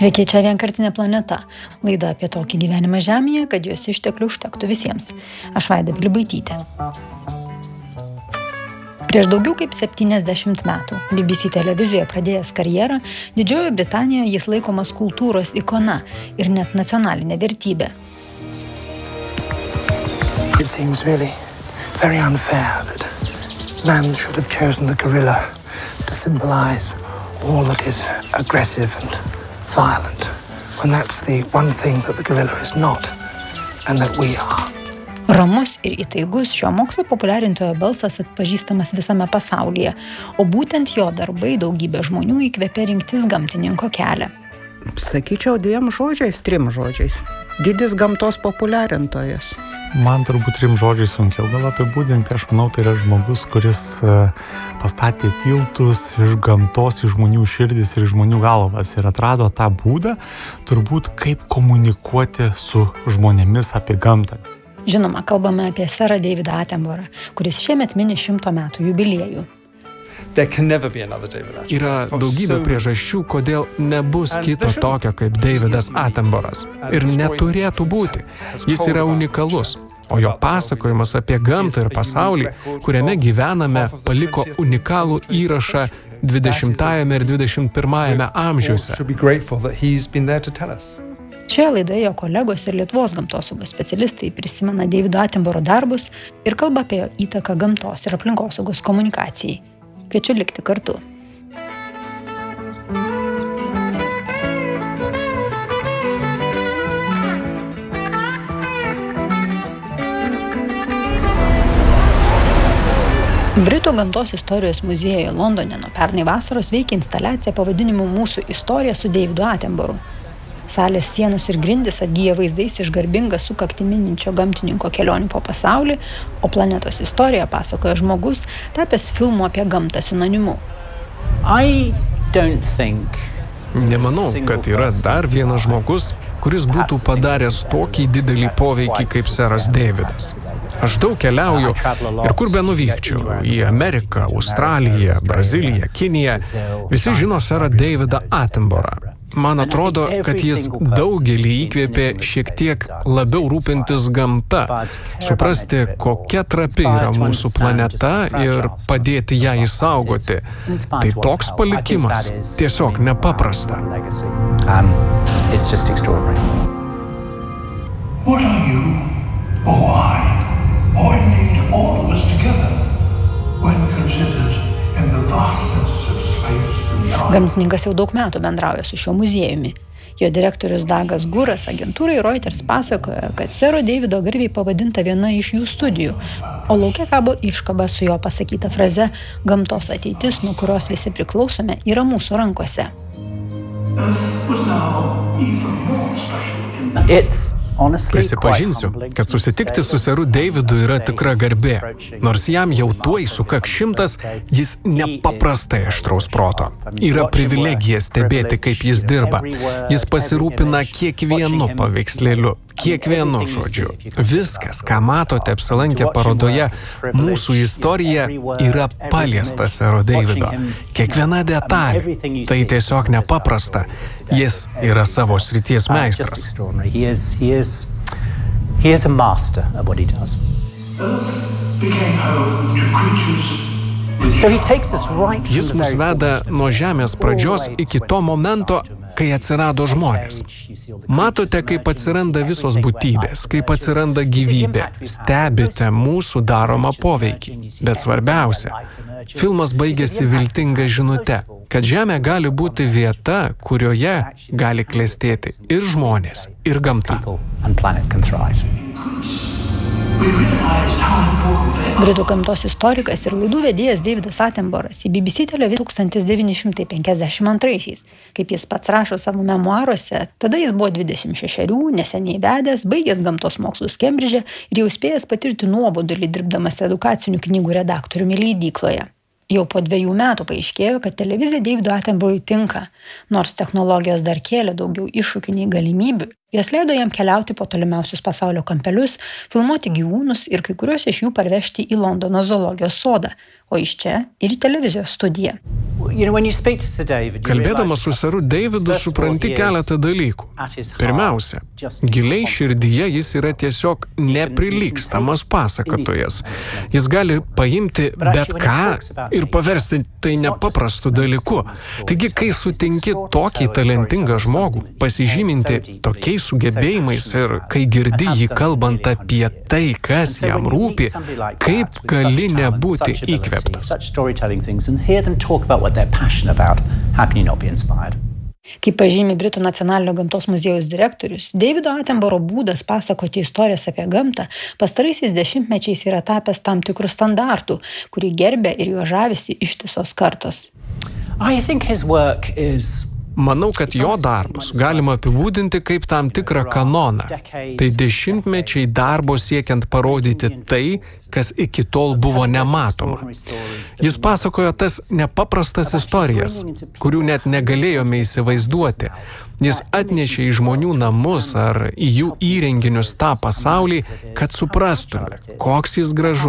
Sveiki, čia Vienkartinė planeta. Laida apie tokį gyvenimą Žemėje, kad jos išteklių užtektų visiems. Aš Vaida Pilibaitytė. Prieš daugiau kaip 70 metų BBC televizijoje pradėjęs karjerą, Didžiojoje Britanijoje jis laikomas kultūros ikona ir net nacionalinė vertybė. It seems really very unfair that man should have chosen the gorilla to symbolize all that is aggressive and violent, when that's the one thing that the gorilla is not, and that we are. Ramus ir įtaigus šio mokslo populiarintojo balsas atpažįstamas visame pasaulyje, o būtent jo darbai daugybė žmonių įkvėpė rinktis gamtininko kelią. Sakyčiau 2 žodžiais, 3 žodžiais. Didis gamtos populiarintojas. Man turbūt 3 žodžiais sunkiau gal apibūdinti. Aš manau, tai yra žmogus, kuris pastatė tiltus iš gamtos, iš žmonių širdis ir iš žmonių galvas ir atrado tą būdą, turbūt kaip komunikuoti su žmonėmis apie gamtą. Žinoma, kalbame apie serą Davidą Attenborą, kuris šiemet mini 100 metų jubiliejų. Yra daugybė priežasčių, kodėl nebus kito tokio kaip Davidas Attenboras. Ir neturėtų būti. Jis yra unikalus. O jo pasakojimas apie gamtą ir pasaulį, kuriame gyvename, paliko unikalų įrašą 20-ajame ir 21-ajame amžiuose. Šioje laidoje jo kolegos ir Lietuvos gamtosaugos specialistai prisimena Davido Attenboro darbus ir kalba apie jo įtaką gamtos ir aplinkosaugos komunikacijai. Kviečiu likti kartu. Britų gamtos istorijos muziejuje Londone nuo pernai vasaros veikia instaliacija pavadinimu Mūsų istorija su Davidu Attenboru. Salės sienos ir grindys atgyja vaizdais iš garbingą sukaktį mininčio gamtininko kelionių po pasaulį, o planetos istoriją pasakoja žmogus, tapęs filmų apie gamtą sinonimu. Nemanau, kad yra dar vienas žmogus, kuris būtų padaręs tokį didelį poveikį kaip seras Davidas. Aš daug keliauju ir kur be nuvykčiau, į Ameriką, Australiją, Braziliją, Kiniją, visi žino serą Davidą Attenborą. Man atrodo, kad jis daugelį įkvėpė šiek tiek labiau rūpintis gamta, suprasti, kokia trapi yra mūsų planeta ir padėti ją išsaugoti. Tai toks palikimas tiesiog nepaprasta. What are you, or I, or indeed all of us together, when considered in the vastness of space? Gamtininkas jau daug metų bendrauja su šiuo muziejumi. Jo direktorius Douglas Guras agentūrai Reuters pasakoja, kad sero Davido garbei pavadinta viena iš jų studijų, o lauke kabo iškaba su jo pasakyta fraze "Gamtos ateitis, nuo kurios visi priklausome, yra mūsų rankose". Prisipažinsiu, kad susitikti su seru Davidu yra tikra garbė. Nors jam jau tuoj sukaks 100, jis nepaprastai aštraus proto. Yra privilegija stebėti, kaip jis dirba. Jis pasirūpina kiekvienu paveikslėliu, kiekvienu žodžiu. Viskas, ką matote apsilankę parodoje Mūsų istorija, yra paliesta sero Davido. Kiekviena detalė. Tai tiesiog nepaprasta. Jis yra savo srities meistras. He is a master at what he does. Jis mus veda nuo Žemės pradžios iki to momento, kai atsirado žmonės. Matote, kaip atsiranda visos būtybės, kaip atsiranda gyvybė. Stebite mūsų daromą poveikį. Bet svarbiausia, filmas baigėsi viltinga žinute, kad Žemė gali būti vieta, kurioje gali klestėti ir žmonės, ir gamta. Britų gamtos istorikas ir laidų vedėjas Davidas Attenboras į BBC televiziją 1952-aisiais. Kaip jis pats rašo savo memuaruose, tada jis buvo 26, neseniai vedęs, baigęs gamtos mokslus Kembridže ir jau spėjęs patirti nuobodulį dirbdamas edukacinių knygų redaktoriumi leidykloje. Jau po 2 metų paaiškėjo, kad televizija Davido Attenborui tinka, nors technologijos dar kėlė daugiau iššūkių nei galimybių. Jos leido jam keliauti po tolimiausius pasaulio kampelius, filmuoti gyvūnus ir kai kuriuos iš jų parvežti į Londono zoologijos sodą, o iš čia ir į televizijos studiją. Kalbėdamas su seru Davidu supranti keletą dalykų. Pirmiausia, giliai širdyje jis yra tiesiog neprilygstamas pasakotojas. Jis gali paimti bet ką ir paversti tai nepaprastu dalyku. Taigi, kai sutinki tokį talentingą žmogų, pasižyminti tokiais sugebėjimais ir kai girdi jį kalbant apie tai, kas jam rūpi, kaip gali nebūti įkvėptas. Kaip pažymi Britų nacionalinio gamtos muziejaus direktorius, Davido Attenborough būdas pasakoti istorijas apie gamtą pastaraisiais dešimtmečiais yra tapęs tam tikrų standartų, kurį gerbia ir juo žavisi ištisos kartos. Manau, kad jo darbus galima apibūdinti kaip tam tikrą kanoną. Tai dešimtmečiai darbo siekiant parodyti tai, kas iki tol buvo nematoma. Jis pasakojo tas nepaprastas istorijas, kurių net negalėjome įsivaizduoti. Jis atnešė į žmonių namus ar į jų įrenginius tą pasaulį, kad suprastume, koks jis gražus.